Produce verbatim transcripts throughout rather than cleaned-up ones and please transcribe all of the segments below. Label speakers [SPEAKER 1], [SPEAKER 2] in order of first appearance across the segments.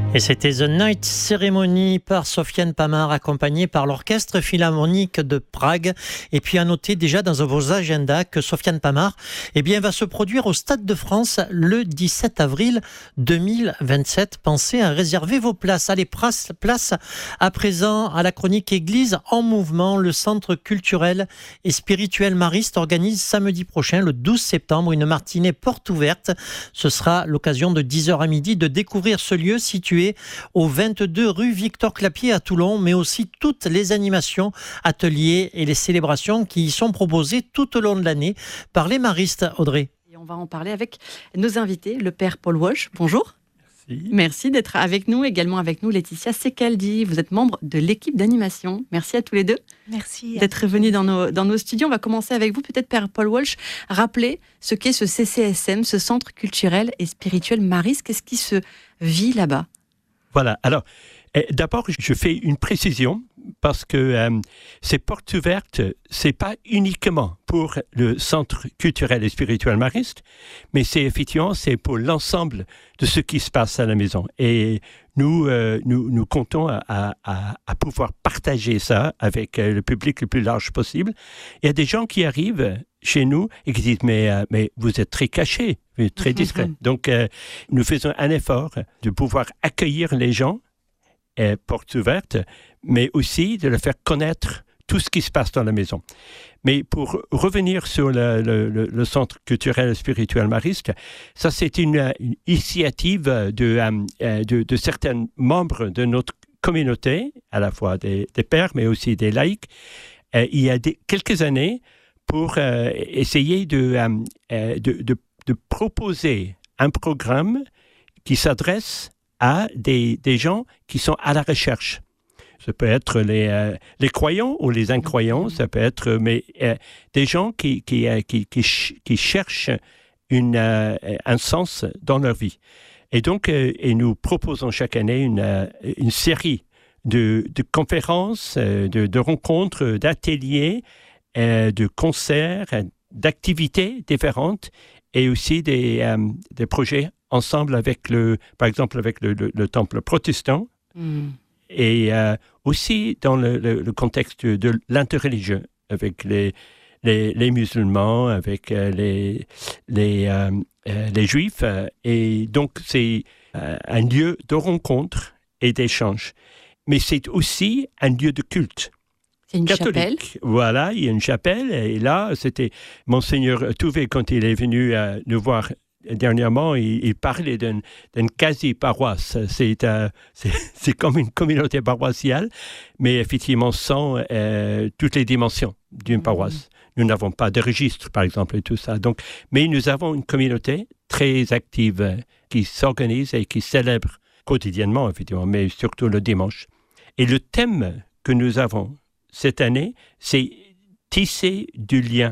[SPEAKER 1] Et c'était The Night Ceremony par Sofiane Pamar, accompagnée par l'Orchestre Philharmonique de Prague. Et puis à noter déjà dans vos agendas que Sofiane Pamar eh bien, va se produire au Stade de France le dix-sept avril deux mille vingt-sept. Pensez à réserver vos places. Allez, place, place à présent à la chronique Église en mouvement. Le Centre culturel et spirituel Mariste organise samedi prochain, le douze septembre, une matinée porte ouverte. Ce sera l'occasion de dix heures à midi de découvrir ce lieu situé au vingt-deux rue Victor Clapier à Toulon, mais aussi toutes les animations, ateliers et les célébrations qui y sont proposées tout au long de l'année par les maristes. Audrey.
[SPEAKER 2] Et on va en parler avec nos invités, le père Paul Walsh. Bonjour.
[SPEAKER 3] Merci.
[SPEAKER 2] Merci d'être avec nous, également avec nous Laetitia Secaldi. Vous êtes membre de l'équipe d'animation. Merci à tous les deux.
[SPEAKER 4] Merci
[SPEAKER 2] d'être venus dans nos, dans nos studios. On va commencer avec vous, peut-être père Paul Walsh. Rappelez ce qu'est ce C C S M, ce Centre culturel et spirituel Mariste. Qu'est-ce qui se vit là-bas ?
[SPEAKER 3] Voilà, alors, eh, d'abord, je fais une précision parce que euh, ces portes ouvertes, c'est pas uniquement pour le Centre culturel et spirituel Mariste, mais c'est effectivement, c'est pour l'ensemble de ce qui se passe à la maison. Et nous, euh, nous, nous comptons à, à, à pouvoir partager ça avec le public le plus large possible. Il y a des gens qui arrivent chez nous et qui disent mais, euh, mais vous êtes très cachés, très discrets. Mm-hmm. Donc, euh, nous faisons un effort de pouvoir accueillir les gens, euh, portes ouvertes, mais aussi de leur faire connaître tout ce qui se passe dans la maison. Mais pour revenir sur le, le, le Centre culturel et spirituel Mariste, ça c'est une, une initiative de, de, de certains membres de notre communauté, à la fois des, des pères, mais aussi des laïcs, euh, il y a des, quelques années, pour euh, essayer de, euh, de, de, de proposer un programme qui s'adresse à des, des gens qui sont à la recherche. Ça peut être les, euh, les croyants ou les incroyants, ça peut être mais, euh, des gens qui, qui, euh, qui, qui, ch- qui cherchent une, euh, un sens dans leur vie. Et donc, euh, et nous proposons chaque année une, euh, une série de, de conférences, euh, de, de rencontres, d'ateliers, euh, de concerts, d'activités différentes et aussi des, euh, des projets ensemble avec le, par exemple avec le, le, le temple protestant. Mm. Et euh, aussi dans le, le, le contexte de l'interreligieux, avec les, les, les musulmans, avec euh, les, les, euh, euh, les juifs. Euh, et donc, c'est euh, un lieu de rencontre et d'échange. Mais c'est aussi un lieu de culte.
[SPEAKER 2] C'est une
[SPEAKER 3] catholique.
[SPEAKER 2] Chapelle.
[SPEAKER 3] Voilà, il y a une chapelle. Et là, c'était Monseigneur Touvet, quand il est venu euh, nous voir dernièrement, il, il parlait d'une, d'une quasi-paroisse. C'est, euh, c'est, c'est comme une communauté paroissiale, mais effectivement sans euh, toutes les dimensions d'une paroisse. Mmh. Nous n'avons pas de registre, par exemple, et tout ça. Donc, mais nous avons une communauté très active euh, qui s'organise et qui célèbre quotidiennement, effectivement, mais surtout le dimanche. Et le thème que nous avons cette année, c'est tisser du lien.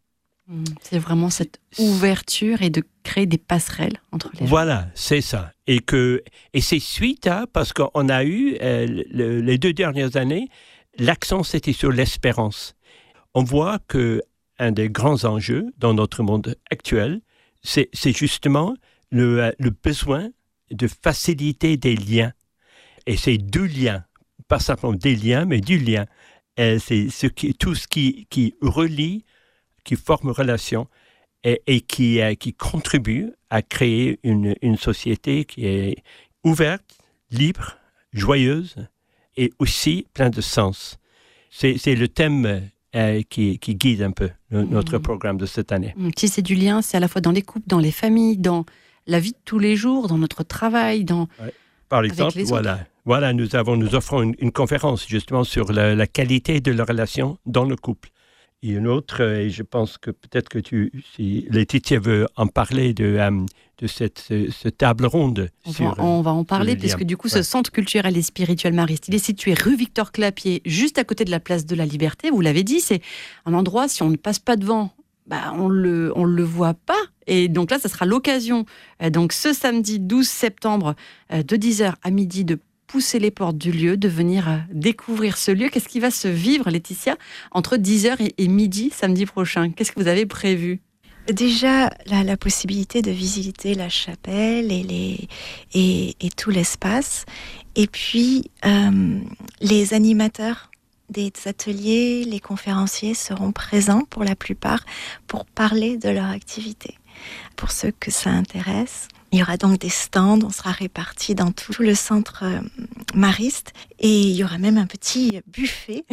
[SPEAKER 2] C'est vraiment cette ouverture et de créer des passerelles entre les gens.
[SPEAKER 3] Voilà, c'est ça. Et, que, et c'est suite à, parce qu'on a eu, euh, le, les deux dernières années, l'accent c'était sur l'espérance. On voit qu'un des grands enjeux dans notre monde actuel, c'est, c'est justement le, le besoin de faciliter des liens. Et c'est deux liens, pas simplement des liens, mais du lien. Et c'est ce qui, tout ce qui, qui relie, qui forme relation et, et qui, euh, qui contribue à créer une, une société qui est ouverte, libre, joyeuse et aussi plein de sens. C'est, c'est le thème euh, qui, qui guide un peu le, notre mmh. programme de cette année.
[SPEAKER 2] Mmh. Tisser du lien, c'est à la fois dans les couples, dans les familles, dans la vie de tous les jours, dans notre travail, dans...
[SPEAKER 3] Ouais. Par exemple, voilà, voilà, nous, avons, nous offrons une, une conférence justement sur la, la qualité de la relation dans le couple. Il y a une autre, et je pense que peut-être que tu, si Laetitia veut en parler de, um, de cette, ce, ce table ronde.
[SPEAKER 2] On,
[SPEAKER 3] sur,
[SPEAKER 2] va, on va en parler, puisque du coup, ouais. ce centre culturel et spirituel Mariste, il est situé rue Victor Clapier, juste à côté de la place de la Liberté. Vous l'avez dit, c'est un endroit, si on ne passe pas devant, bah, on le, on le voit pas. Et donc là, ça sera l'occasion, euh, donc ce samedi douze septembre, euh, de dix heures à midi, de pousser les portes du lieu, de venir euh, découvrir ce lieu. Qu'est-ce qui va se vivre, Laetitia, entre dix heures et, et midi samedi prochain ? Qu'est-ce que vous avez prévu ?
[SPEAKER 4] Déjà, la, la possibilité de visiter la chapelle et, les, et, et tout l'espace. Et puis, euh, les animateurs des ateliers, les conférenciers seront présents pour la plupart pour parler de leur activité. Pour ceux que ça intéresse, il y aura donc des stands, on sera répartis dans tout le centre euh, mariste et il y aura même un petit buffet.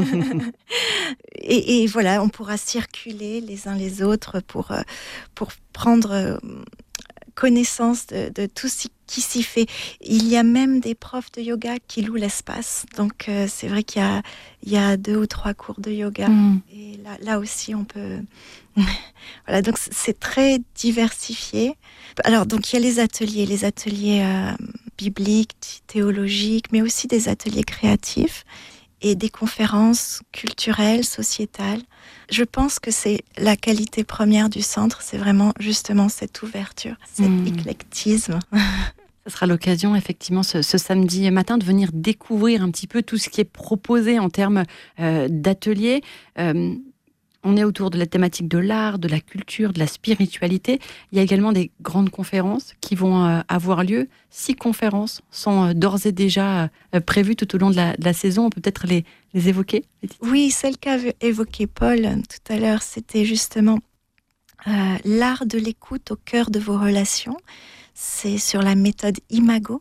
[SPEAKER 4] et, et voilà, on pourra circuler les uns les autres pour, euh, pour prendre euh, connaissance de, de tout ce qui s'y fait. Il y a même des profs de yoga qui louent l'espace. Donc euh, c'est vrai qu'il y a, il y a deux ou trois cours de yoga. Mmh. Et là, là aussi, on peut... Voilà, donc c'est très diversifié. Alors, donc il y a les ateliers, les ateliers euh, bibliques, théologiques, mais aussi des ateliers créatifs et des conférences culturelles, sociétales. Je pense que c'est la qualité première du centre, c'est vraiment justement cette ouverture, cet mmh. éclectisme.
[SPEAKER 2] Ce sera l'occasion, effectivement, ce, ce samedi matin, de venir découvrir un petit peu tout ce qui est proposé en termes euh, d'ateliers. Euh, On est autour de la thématique de l'art, de la culture, de la spiritualité. Il y a également des grandes conférences qui vont euh, avoir lieu. Six conférences sont euh, d'ores et déjà euh, prévues tout au long de la, de la saison. On peut peut-être les, les évoquer.
[SPEAKER 4] Oui, celle qu'a évoquée Paul euh, tout à l'heure, c'était justement euh, l'art de l'écoute au cœur de vos relations. C'est sur la méthode Imago.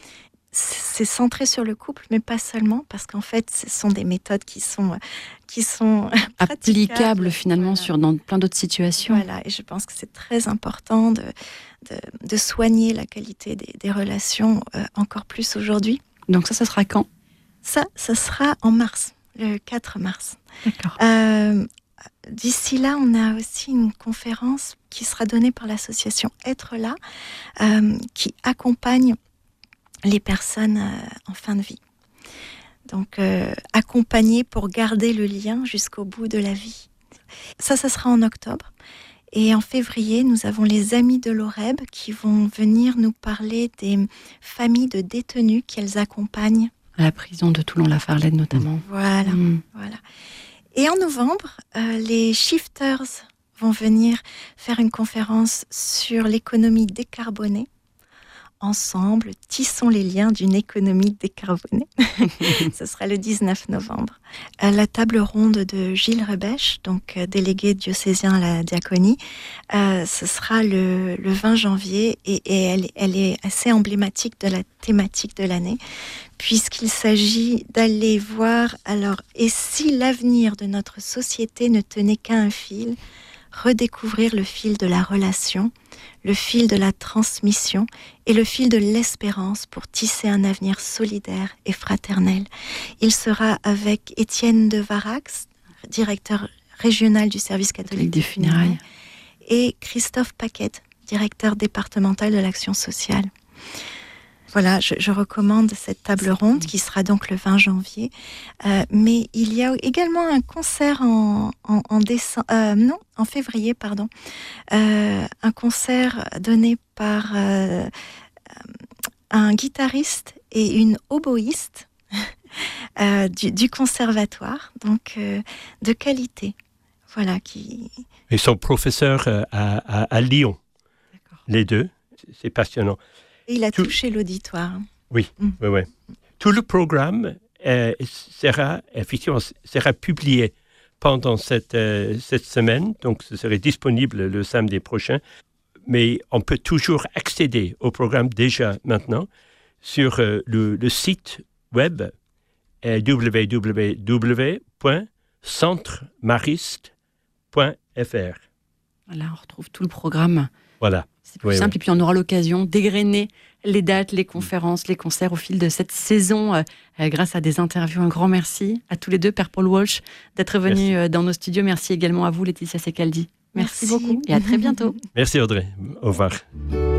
[SPEAKER 4] C'est centré sur le couple, mais pas seulement, parce qu'en fait, ce sont des méthodes qui sont, qui sont
[SPEAKER 2] applicables finalement voilà. sur, dans plein d'autres situations.
[SPEAKER 4] Voilà, et je pense que c'est très important de, de, de soigner la qualité des, des relations euh, encore plus aujourd'hui.
[SPEAKER 2] Donc ça, ça sera quand ?
[SPEAKER 4] Ça, ça sera en mars, le quatre mars.
[SPEAKER 2] D'accord.
[SPEAKER 4] Euh, D'ici là, on a aussi une conférence qui sera donnée par l'association Être là, euh, qui accompagne les personnes euh, en fin de vie. Donc, euh, accompagner pour garder le lien jusqu'au bout de la vie. Ça, ça sera en octobre. Et en février, nous avons les Amis de l'Oreb qui vont venir nous parler des familles de détenus qu'elles accompagnent.
[SPEAKER 2] À la prison de Toulon-la-Farlède notamment.
[SPEAKER 4] Voilà, mmh. voilà. Et en novembre, euh, les Shifters vont venir faire une conférence sur l'économie décarbonée. Ensemble, tissons les liens d'une économie décarbonée. Ce sera le dix-neuf novembre. À la table ronde de Gilles Rebèche, donc euh, délégué diocésain à la diaconie, euh, ce sera le, le vingt janvier et, et elle, elle est assez emblématique de la thématique de l'année, puisqu'il s'agit d'aller voir, alors, et si l'avenir de notre société ne tenait qu'à un fil, redécouvrir le fil de la relation, le fil de la transmission et le fil de l'espérance pour tisser un avenir solidaire et fraternel. Il sera avec Étienne de Varax, directeur régional du service catholique des funérailles, et Christophe Paquette, directeur départemental de l'action sociale. Voilà, je, je recommande cette table ronde qui sera donc le vingt janvier. Euh, mais il y a également un concert en, en, en décembre, euh, non, en février, pardon. Euh, un concert donné par euh, un guitariste et une oboïste euh, du, du conservatoire, donc euh, de qualité. Voilà qui.
[SPEAKER 3] Ils sont professeurs à, à, à Lyon, D'accord. les deux. C'est passionnant.
[SPEAKER 4] Il a Tout... touché l'auditoire.
[SPEAKER 3] Oui, mmh. oui, oui. Tout le programme euh, sera effectivement sera publié pendant cette, euh, cette semaine, donc ce serait disponible le samedi prochain. Mais on peut toujours accéder au programme déjà maintenant sur euh, le, le site web euh, w w w point centre mariste point f r.
[SPEAKER 2] Voilà, on retrouve tout le programme.
[SPEAKER 3] Voilà.
[SPEAKER 2] C'est plus
[SPEAKER 3] oui,
[SPEAKER 2] simple.
[SPEAKER 3] Oui.
[SPEAKER 2] Et puis, on aura l'occasion d'égrener les dates, les conférences, les concerts au fil de cette saison euh, grâce à des interviews. Un grand merci à tous les deux, Père Paul Walsh, d'être venus euh, dans nos studios. Merci également à vous, Laetitia Secaldi. Merci, merci beaucoup et à très bientôt.
[SPEAKER 3] Merci, Audrey. Au revoir.